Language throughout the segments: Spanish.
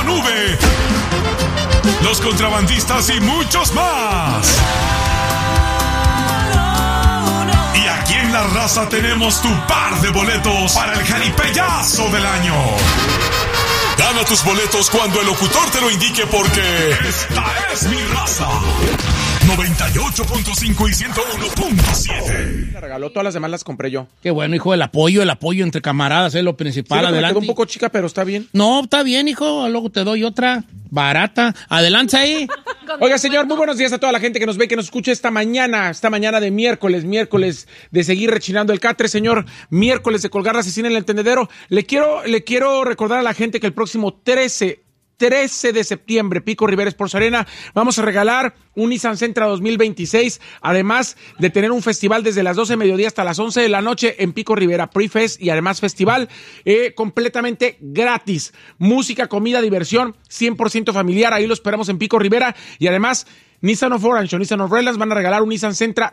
nube, Los Contrabandistas y muchos más. Y aquí en La Raza tenemos tu par de boletos para el jaripeyazo del año. Gana tus boletos cuando el locutor te lo indique, porque esta es mi raza. 98.5 y 101.7. Me regaló, todas las demás las compré yo. Qué bueno, hijo, el apoyo entre camaradas es lo principal. Sí, adelante. Me quedó un poco chica, pero está bien. No, está bien, hijo, luego te doy otra barata. Adelante ahí. Oiga, señor, muy buenos días a toda la gente que nos ve, que nos escucha esta mañana de miércoles de seguir rechinando el catre, señor, miércoles de colgar la asesina en el tendedero. Le quiero recordar a la gente que el próximo 13 de septiembre, Pico Rivera Sports Arena, vamos a regalar un Nissan Sentra 2026, además de tener un festival desde las 12 de mediodía hasta las 11 de la noche en Pico Rivera, Pre-Fest y además festival completamente gratis. Música, comida, diversión, 100% familiar, ahí lo esperamos en Pico Rivera. Y además, Nissan of Orange o Nissan of Redlands van a regalar un Nissan Sentra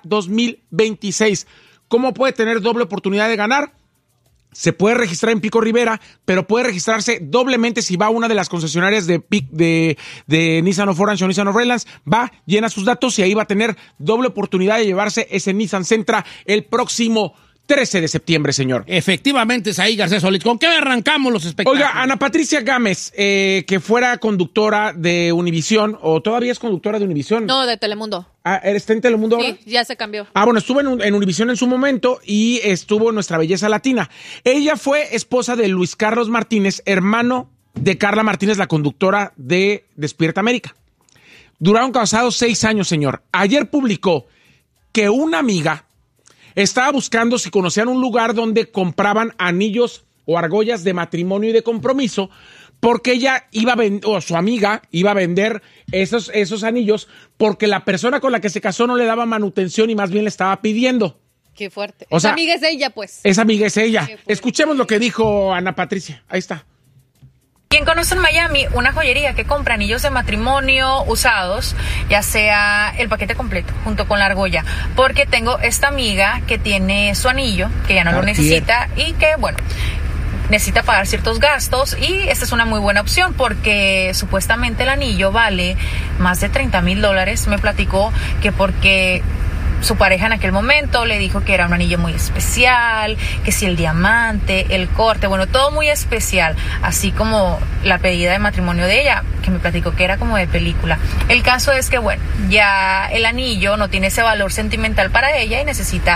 2026. ¿Cómo puede tener doble oportunidad de ganar? Se puede registrar en Pico Rivera, pero puede registrarse doblemente si va a una de las concesionarias de Nissan of Orange o Nissan of Redlands. Va, llena sus datos y ahí va a tener doble oportunidad de llevarse ese Nissan Sentra el próximo 13 de septiembre, señor. Efectivamente, es ahí, García Solís. ¿Con qué arrancamos los espectáculos? Oiga, Ana Patricia Gámez, que fuera conductora de Univisión, o todavía es conductora de Univisión. No, de Telemundo. Ah, ¿está en Telemundo ahora? Sí, ya se cambió. Ah, bueno, estuvo en Univisión en su momento y estuvo en Nuestra Belleza Latina. Ella fue esposa de Luis Carlos Martínez, hermano de Carla Martínez, la conductora de Despierta América. Duraron casados 6 años, señor. Ayer publicó que una amiga estaba buscando si conocían un lugar donde compraban anillos o argollas de matrimonio y de compromiso, porque ella iba a vender, o su amiga iba a vender esos anillos, porque la persona con la que se casó no le daba manutención y más bien le estaba pidiendo. Qué fuerte. O sea, esa amiga es ella, pues. Esa amiga es ella. Escuchemos lo que dijo Ana Patricia. Ahí está. ¿Quién conoce en Miami una joyería que compra anillos de matrimonio usados, ya sea el paquete completo junto con la argolla? Porque tengo esta amiga que tiene su anillo, que ya no lo necesita y que, bueno, necesita pagar ciertos gastos, y esta es una muy buena opción porque supuestamente el anillo vale más de $30,000. Me platicó que porque su pareja en aquel momento le dijo que era un anillo muy especial, que si el diamante, el corte, bueno, todo muy especial, así como la pedida de matrimonio de ella, que me platicó que era como de película. El caso es que, bueno, ya el anillo no tiene ese valor sentimental para ella y necesita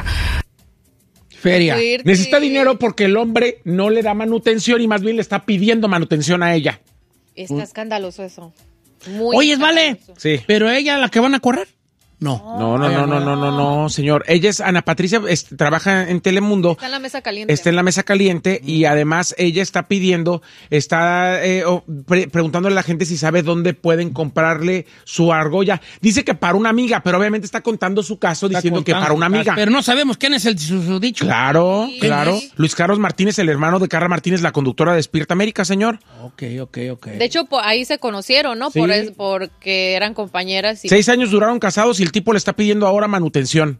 feria. Necesita dinero porque el hombre no le da manutención y más bien le está pidiendo manutención a ella. Está escandaloso eso. Muy Oye, vale. Sí. ¿Pero ella la que van a correr? No, señor. Ella es Ana Patricia, trabaja en Telemundo. Está en la mesa caliente. Está en la mesa caliente y además ella está pidiendo, preguntándole a la gente si sabe dónde pueden comprarle su argolla. Dice que para una amiga, pero obviamente está contando su caso diciendo que para una amiga. Pero no sabemos quién es el susodicho. Claro. Luis Carlos Martínez, el hermano de Carla Martínez, la conductora de Despierta América, señor. Ok. De hecho, ahí se conocieron, ¿no? Sí. Porque eran compañeras. 6 años duraron casados y el tipo le está pidiendo ahora manutención.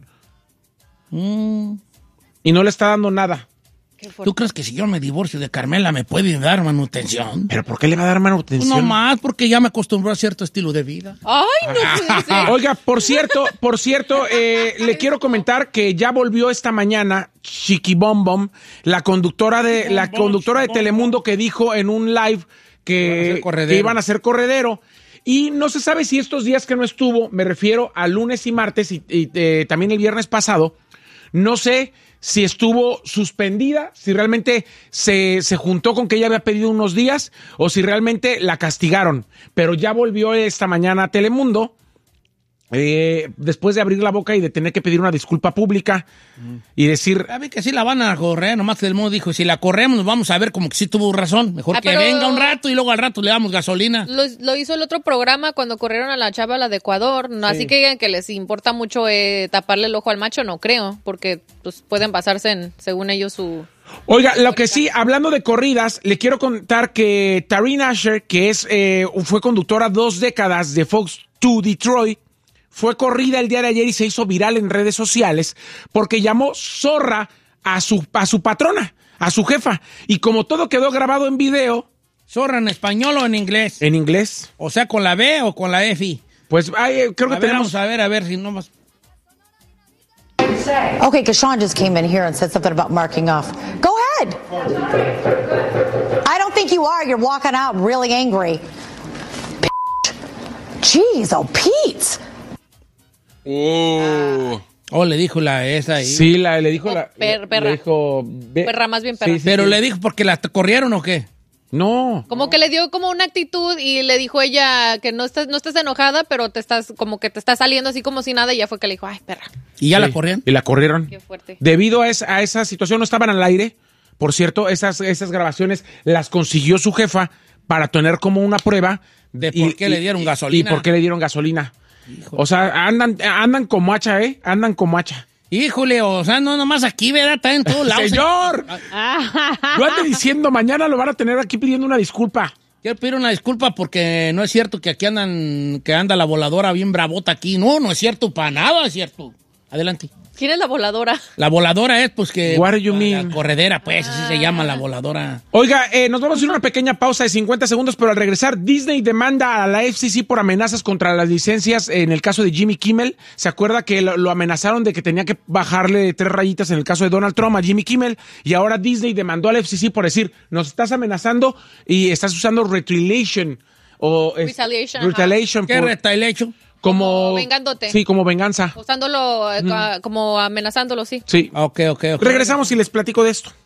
Y no le está dando nada. ¿Tú crees que si yo me divorcio de Carmela me puede dar manutención? ¿Pero por qué le va a dar manutención? Pues no más, porque ya me acostumbró a cierto estilo de vida. ¡Ay, no puede ser! Oiga, por cierto, le quiero comentar que ya volvió esta mañana Chiqui Bom Bom, la conductora de Telemundo, que dijo en un live que iban a hacer corredero. Y no se sabe si estos días que no estuvo, me refiero a lunes y martes y también el viernes pasado, no sé si estuvo suspendida, si realmente se juntó con que ella había pedido unos días o si realmente la castigaron. Pero ya volvió esta mañana a Telemundo, después de abrir la boca y de tener que pedir una disculpa pública y decir... A ver que sí la van a correr, nomás que el mundo dijo, si la corremos nos vamos a ver como que sí tuvo razón. Mejor que venga un rato y luego al rato le damos gasolina. Lo hizo el otro programa cuando corrieron a la chava, la de Ecuador. No, sí. Así que digan que les importa mucho taparle el ojo al macho, no creo, porque pues pueden basarse en, según ellos, su... Oiga, lo que sí, hablando de corridas, le quiero contar que Taryn Asher, que fue conductora 2 décadas de Fox 2 Detroit, fue corrida el día de ayer y se hizo viral en redes sociales porque llamó zorra a su patrona, a su jefa. Y como todo quedó grabado en video, ¿Zorra en español o en inglés? En inglés. O sea, ¿con la B o con la F? Pues creo que tenemos... Vamos a ver si no más... Okay, because Sean just came in here and said something about marking off. Go ahead. I don't think you are. You're walking out really angry. Jeez, oh, Pete. Oh, le dijo esa ahí. Sí, le dijo la... Perra. Le dijo... Perra, más bien perra. Sí, Pero le dijo porque la corrieron o qué. No. Como que le dio como una actitud y le dijo ella que no estás enojada, pero te estás saliendo así como si nada, y ya fue que le dijo, ay, perra. ¿Y ya la corrieron? Y la corrieron. Qué fuerte. Debido a esa situación, no estaban al aire. Por cierto, esas grabaciones las consiguió su jefa para tener como una prueba. ¿De por qué le dieron gasolina? Y por qué le dieron gasolina. Híjole. O sea, andan como hacha, ¿eh? Andan como hacha. Híjole, o sea, no nomás aquí, ¿verdad? Está en todos lados. ¡Señor! Yo ando diciendo, mañana lo van a tener aquí pidiendo una disculpa. Quiero pedir una disculpa porque no es cierto que aquí anda la voladora bien bravota aquí. No es cierto, para nada es cierto. Adelante. ¿Quién es la voladora? La voladora es, pues, que... What do you mean? La corredera, pues, así se llama la voladora. Oiga, nos vamos a hacer una pequeña pausa de 50 segundos, pero al regresar, Disney demanda a la FCC por amenazas contra las licencias en el caso de Jimmy Kimmel. ¿Se acuerda que lo amenazaron de que tenía que bajarle 3 rayitas en el caso de Donald Trump a Jimmy Kimmel? Y ahora Disney demandó a la FCC por decir, nos estás amenazando y estás usando retaliation. Retaliation. ¿Qué retaliation? Como vengándote. Sí, como venganza. Usándolo, como amenazándolo, sí. Sí. Ok. Regresamos y les platico de esto.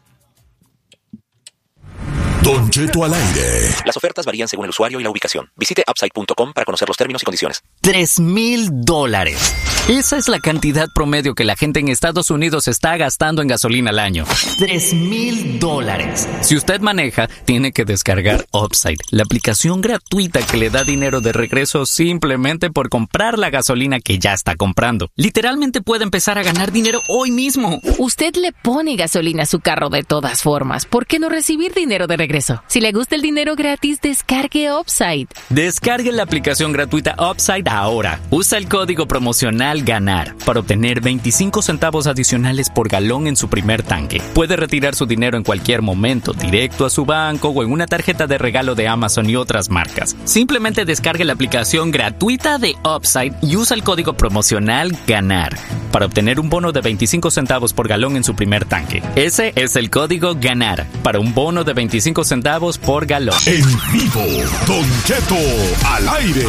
Don Cheto al aire. Las ofertas varían según el usuario y la ubicación. Visite Upside.com para conocer los términos y condiciones. $3,000. Esa es la cantidad promedio que la gente en Estados Unidos está gastando en gasolina al año. $3,000. Si usted maneja, tiene que descargar Upside, la aplicación gratuita que le da dinero de regreso simplemente por comprar la gasolina que ya está comprando. Literalmente puede empezar a ganar dinero hoy mismo. Usted le pone gasolina a su carro de todas formas. ¿Por qué no recibir dinero de regreso? Si le gusta el dinero gratis, descargue Upside. Descargue la aplicación gratuita Upside ahora. Usa el código promocional GANAR para obtener 25 centavos adicionales por galón en su primer tanque. Puede retirar su dinero en cualquier momento, directo a su banco o en una tarjeta de regalo de Amazon y otras marcas. Simplemente descargue la aplicación gratuita de Upside y usa el código promocional GANAR para obtener un bono de 25 centavos por galón en su primer tanque. Ese es el código GANAR para un bono de 25 centavos por galón. En vivo, Don Cheto al aire.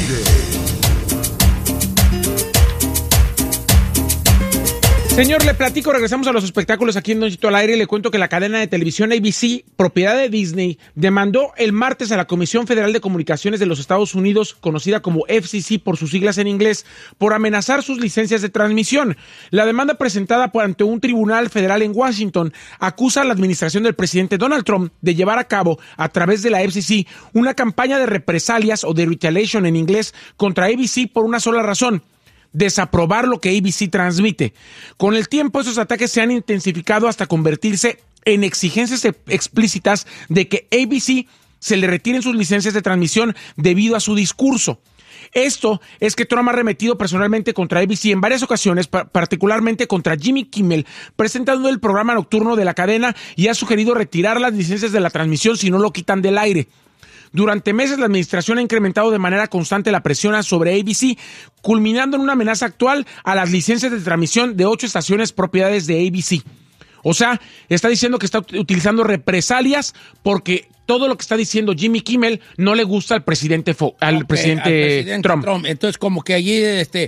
Señor, le platico, regresamos a los espectáculos aquí en Don Cheto al aire y le cuento que la cadena de televisión ABC, propiedad de Disney, demandó el martes a la Comisión Federal de Comunicaciones de los Estados Unidos, conocida como FCC por sus siglas en inglés, por amenazar sus licencias de transmisión. La demanda presentada ante un tribunal federal en Washington acusa a la administración del presidente Donald Trump de llevar a cabo, a través de la FCC, una campaña de represalias o de retaliation en inglés contra ABC por una sola razón: desaprobar lo que ABC transmite. Con el tiempo, esos ataques se han intensificado hasta convertirse en exigencias explícitas de que ABC se le retiren sus licencias de transmisión debido a su discurso. Esto es que Trump ha arremetido personalmente contra ABC en varias ocasiones, particularmente contra Jimmy Kimmel, presentando el programa nocturno de la cadena, y ha sugerido retirar las licencias de la transmisión si no lo quitan del aire. Durante meses, la administración ha incrementado de manera constante la presión sobre ABC, culminando en una amenaza actual a las licencias de transmisión de 8 estaciones propiedades de ABC. O sea, está diciendo que está utilizando represalias porque todo lo que está diciendo Jimmy Kimmel no le gusta al presidente presidente Trump. Entonces, como que allí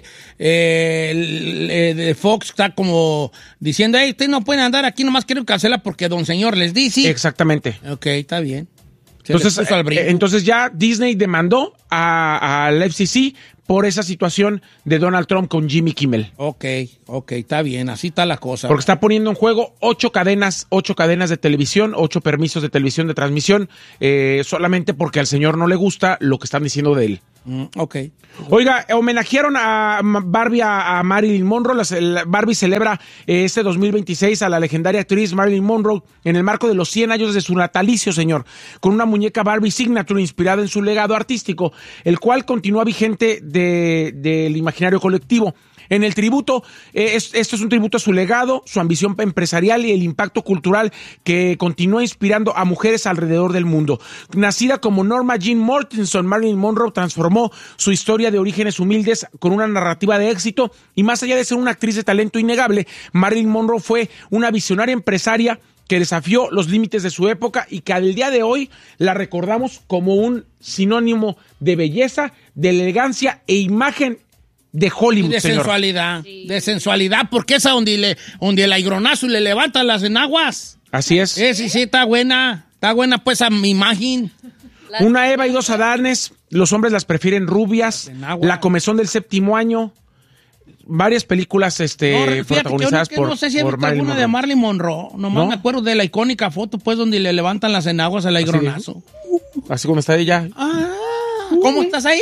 Fox está como diciendo, hey, ustedes no pueden andar aquí, nomás quiero cancelar porque don señor les dice. Exactamente. Ok, está bien. Entonces ya Disney demandó al FCC por esa situación de Donald Trump con Jimmy Kimmel. Ok, está bien, así está la cosa. Porque está poniendo en juego 8 cadenas de televisión, 8 permisos de televisión de transmisión, solamente porque al señor no le gusta lo que están diciendo de él. Ok. Oiga, homenajearon a Barbie a Marilyn Monroe. Barbie celebra este 2026 a la legendaria actriz Marilyn Monroe en el marco de los 100 años de su natalicio, señor, con una muñeca Barbie Signature inspirada en su legado artístico, el cual continúa vigente del imaginario colectivo. En el tributo, esto es un tributo a su legado, su ambición empresarial y el impacto cultural que continúa inspirando a mujeres alrededor del mundo. Nacida como Norma Jean Mortenson, Marilyn Monroe transformó su historia de orígenes humildes con una narrativa de éxito y más allá de ser una actriz de talento innegable, Marilyn Monroe fue una visionaria empresaria que desafió los límites de su época y que al día de hoy la recordamos como un sinónimo de belleza, de elegancia e imagen de Hollywood, de señor. Sensualidad, de sensualidad, porque esa donde el aigronazo le levanta las enaguas. Así es. Sí, está buena pues a mi imagen. Una Eva y dos Adanes, los hombres las prefieren rubias, La comezón del séptimo año, varias películas protagonizadas por no sé si he visto Marilyn alguna Monroe. de Marilyn Monroe, nomás me acuerdo de la icónica foto pues donde le levantan las enaguas al aigronazo. Así como está ella. ¿Cómo estás ahí?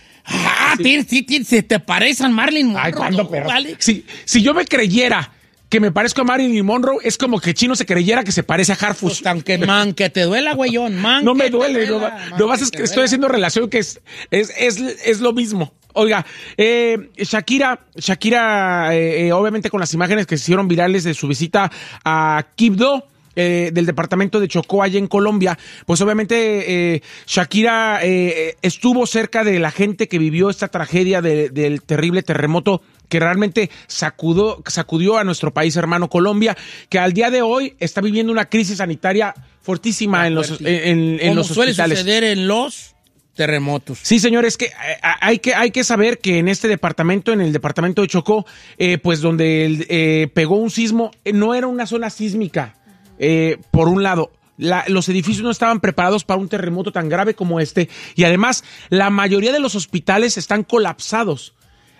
Se te parece a Marilyn Monroe. Ay, ¿cuándo, perro? ¿Vale? Si yo me creyera que me parezco a Marilyn Monroe, es como que Chino se creyera que se parece a Harfush. Pues, aunque que te duela, güeyón. No me duele, no vas, estoy haciendo relación que es lo mismo. Oiga, Shakira, obviamente con las imágenes que se hicieron virales de su visita a Quibdó, del departamento de Chocó, allá en Colombia, pues obviamente Shakira estuvo cerca de la gente que vivió esta tragedia del terrible terremoto que realmente sacudió a nuestro país hermano Colombia, que al día de hoy está viviendo una crisis sanitaria fortísima en los hospitales. Como suele suceder en los terremotos. Sí, señores, que hay que saber que en este departamento, en el departamento de Chocó, pues donde pegó un sismo, no era una zona sísmica. Por un lado, los edificios no estaban preparados para un terremoto tan grave como este y además la mayoría de los hospitales están colapsados,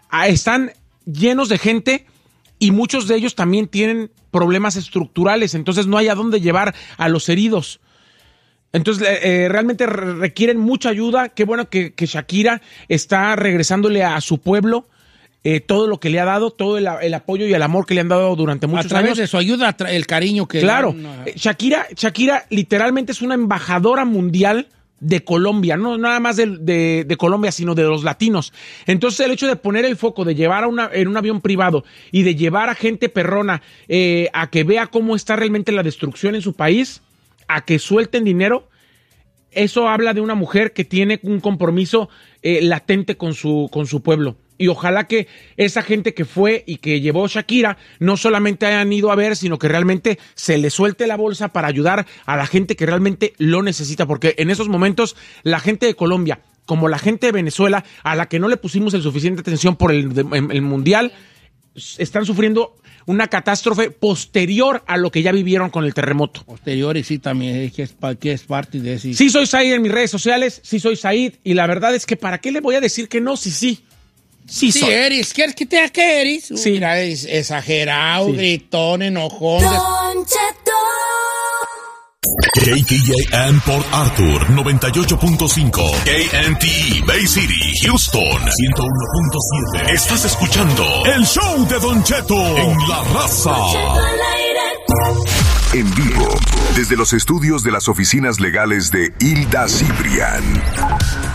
están llenos de gente y muchos de ellos también tienen problemas estructurales, entonces no hay a dónde llevar a los heridos. Entonces realmente requieren mucha ayuda. Qué bueno que Shakira está regresándole a su pueblo todo lo que le ha dado, todo el apoyo y el amor que le han dado durante muchos años. A través de su ayuda, el cariño que... Claro, Shakira literalmente es una embajadora mundial de Colombia, no nada más de Colombia, sino de los latinos. Entonces el hecho de poner el foco, de llevar en un avión privado y de llevar a gente perrona a que vea cómo está realmente la destrucción en su país, a que suelten dinero, eso habla de una mujer que tiene un compromiso latente con su pueblo. Y ojalá que esa gente que fue y que llevó Shakira no solamente hayan ido a ver, sino que realmente se le suelte la bolsa para ayudar a la gente que realmente lo necesita. Porque en esos momentos la gente de Colombia, como la gente de Venezuela, a la que no le pusimos el suficiente atención por el Mundial, están sufriendo una catástrofe posterior a lo que ya vivieron con el terremoto. Posterior, y sí, también que es parte de eso. Sí soy Said en mis redes sociales, sí soy Said, y la verdad es que ¿para qué le voy a decir que no? Sí soy. Eres, ¿quieres que te haga que eres? Sí. Mira, es exagerado, sí. Gritón, enojón. Don Cheto. KTJM Port Arthur 98.5, KNT Bay City, Houston 101.7. Estás escuchando el show de Don Cheto en La Raza. En vivo, desde los estudios de las oficinas legales de Hilda Cibrián.